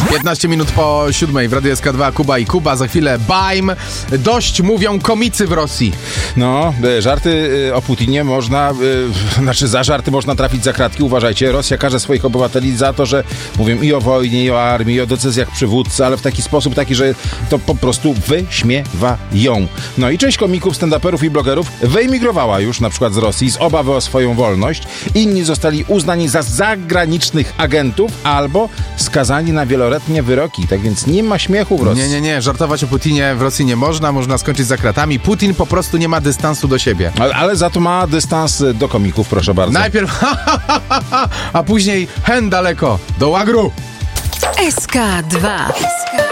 15 minut po 7 w Radiu SK2 Kuba i Kuba. Za chwilę Bajm. Dość mówią komicy w Rosji. No, żarty o Putinie można, za żarty można trafić za kratki. Uważajcie, Rosja karze swoich obywateli za to, że mówią i o wojnie, i o armii, i o decyzjach przywódcy, ale w taki sposób, że to po prostu wyśmiewają. No i część komików, stand-uperów i blogerów wyemigrowała już na przykład z Rosji z obawy o swoją wolność. Inni zostali uznani za zagranicznych agentów albo skazani na wieloletnie wyroki. Tak więc nie ma śmiechu w Rosji. Nie. Żartować o Putinie w Rosji nie można. Można skończyć za kratami. Putin po prostu nie ma dystansu do siebie. Ale za to ma dystans do komików, proszę bardzo. Najpierw a później hen daleko do łagru. SK2.